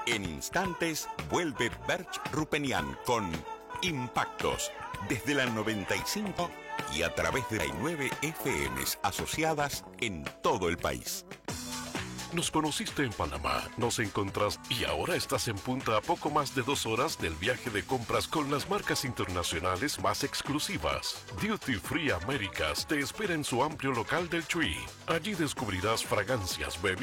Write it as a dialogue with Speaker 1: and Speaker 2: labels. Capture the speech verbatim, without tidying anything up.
Speaker 1: En instantes vuelve Berch Rupenian con Impactos desde la noventa y cinco y a través de nueve F Ms asociadas en todo el país.
Speaker 2: Nos conociste en Panamá, nos encontrás y ahora estás en Punta a poco más de dos horas del viaje de compras con las marcas internacionales más exclusivas. Duty Free Américas te espera en su amplio local del Tree. Allí descubrirás fragancias, bebidas